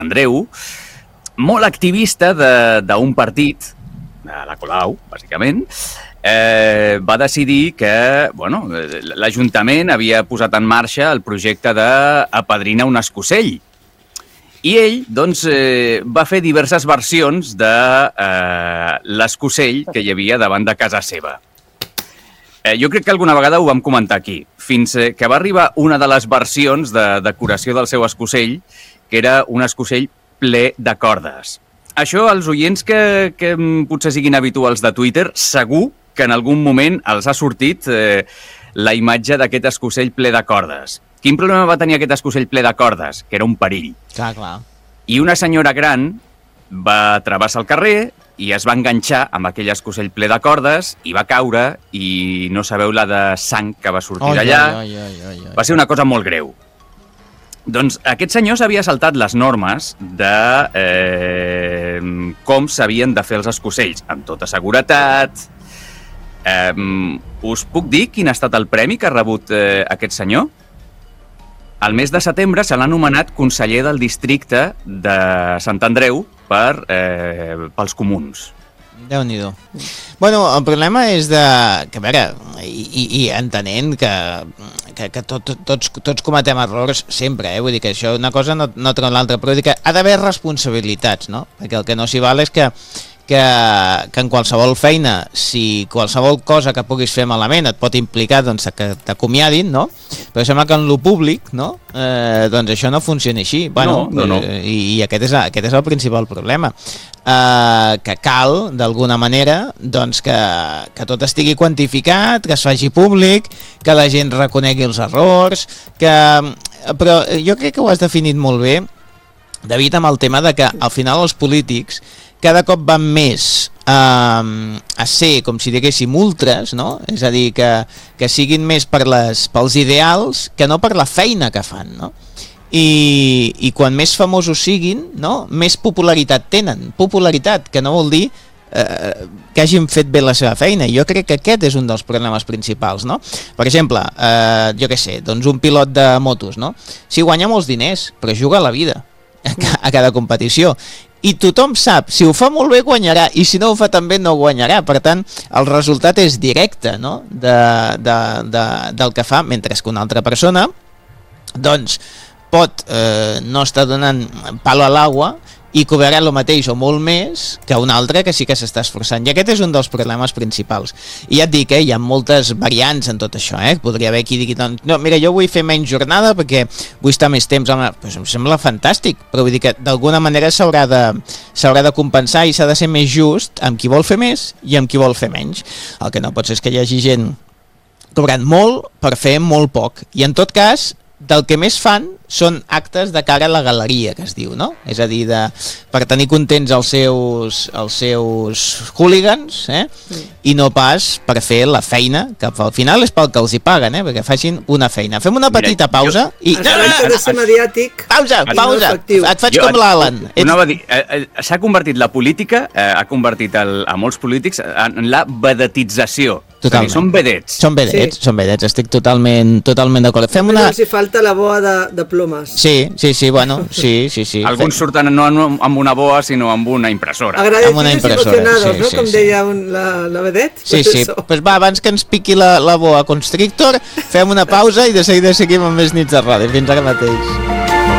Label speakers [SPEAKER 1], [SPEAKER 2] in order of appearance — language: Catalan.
[SPEAKER 1] Andreu, molt activista d'un partit, de la Colau, bàsicament, va decidir que l'Ajuntament havia posat en marxa el projecte d'apadrinar un escocell. I ell doncs, va fer diverses versions de l'escocell que hi havia davant de casa seva. Jo crec que alguna vegada ho vam comentar aquí, fins que va arribar una de les versions de decoració del seu escocell, que era un escocell ple de cordes. Això, als oients que potser siguin habituals de Twitter, segur que en algun moment els ha sortit la imatge d'aquest escocell ple de cordes. Quin problema va tenir aquest escocell ple de cordes? Que era un perill.
[SPEAKER 2] Clar.
[SPEAKER 1] I una senyora gran va travessar el carrer i es va enganxar amb aquell escocell ple de cordes i va caure i no sabeu la de sang que va sortir d'allà. Va ser una cosa molt greu. Doncs aquest senyor s'havia saltat les normes de com s'havien de fer els escocells, amb tota seguretat. Us puc dir quin ha estat el premi que ha rebut aquest senyor? Al mes de setembre se l'ha anomenat conseller del districte de Sant Andreu pels comuns.
[SPEAKER 2] Déu-n'hi-do. Bueno, el problema és que, a veure, i entenent que tots cometem errors sempre, vull dir que això una cosa no treu l'altra, però vull dir que ha d'haver responsabilitats, no? Perquè el que no s'hi val és que en qualsevol feina, si qualsevol cosa que puguis fer malament et pot implicar doncs, que t'acomiadin, no? Però sembla que en lo públic, no? Doncs això no funciona així. Bueno, no. I aquest és el principal problema. Que cal, d'alguna manera, doncs, que tot estigui quantificat, que es faci públic, que la gent reconegui els errors, però jo crec que ho has definit molt bé, David, amb el tema de que al final els polítics cada cop van més a ser, com si diguéssim, ultres, no? És a dir, que siguin més pels ideals que no per la feina que fan, no? I quan més famosos siguin, no? Més popularitat tenen. Popularitat, que no vol dir que hagin fet bé la seva feina. Jo crec que aquest és un dels problemes principals, no? Per exemple, jo què sé, doncs un pilot de motos, no? Si guanya molts diners, però juga a la vida a cada competició. I tothom sap, si ho fa molt bé guanyarà, i si no ho fa tan bé no guanyarà. Per tant, el resultat és directe, no? Del que fa, mentre que una altra persona doncs pot no estar donant palo a l'aigua i cobrarà el mateix o molt més que un altre que sí que s'està esforçant. I aquest és un dels problemes principals. I ja et dic, hi ha moltes variants en tot això. Podria haver qui digui, doncs, no, mira, jo vull fer menys jornada perquè vull estar més temps. Pues em sembla fantàstic, però vull dir que d'alguna manera s'haurà de compensar i s'ha de ser més just amb qui vol fer més i amb qui vol fer menys. El que no pot ser és que hi hagi gent cobrant molt per fer molt poc. I en tot cas, del que més fan són actes de cara a la galeria, que es diu, no? És a dir, per tenir contents els seus hooligans, i no pas per fer la feina, que al final és pel que els hi paguen, perquè facin una feina. Fem una petita pausa i... Pausa! Et faig com l'Alan.
[SPEAKER 1] S'ha convertit la política, ha convertit a molts polítics en la vedetització.
[SPEAKER 2] Totalment.
[SPEAKER 1] Són vedets.
[SPEAKER 2] Són vedets, estic totalment d'acord. Fem una...
[SPEAKER 3] Els hi falta la boa de plomes.
[SPEAKER 2] Sí, bueno, sí.
[SPEAKER 1] Alguns surten no amb una boa, sinó amb una impressora.
[SPEAKER 3] Agradecidos y emocionados, ¿no? Com deia la vedet.
[SPEAKER 2] Sí. Pues va, abans que ens piqui la boa constrictor, fem una pausa i de seguida seguim amb més nits de ràdio. Fins ara mateix.